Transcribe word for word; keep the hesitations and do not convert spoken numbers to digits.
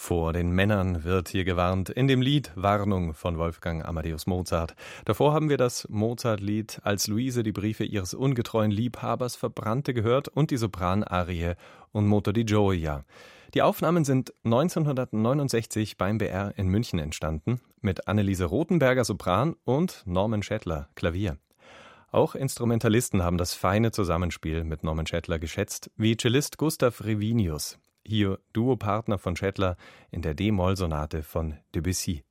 Vor den Männern wird hier gewarnt in dem Lied Warnung von Wolfgang Amadeus Mozart. Davor haben wir das Mozart-Lied Als Luise die Briefe ihres ungetreuen Liebhabers verbrannte gehört und die Sopranarie Un moto di gioia. Die Aufnahmen sind neunzehnhundertneunundsechzig beim B R in München entstanden, mit Anneliese Rothenberger Sopran und Norman Schaedler Klavier. Auch Instrumentalisten haben das feine Zusammenspiel mit Norman Schaedler geschätzt, wie Cellist Gustav Revinius, hier Duopartner von Schaedler in der D-Moll-Sonate von Debussy.